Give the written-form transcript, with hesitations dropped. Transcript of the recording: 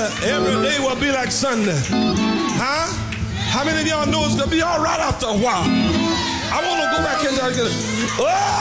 every day will be like Sunday. Huh? How many of y'all know it's going to be all right after a while? I want to go back in there and get it. Oh!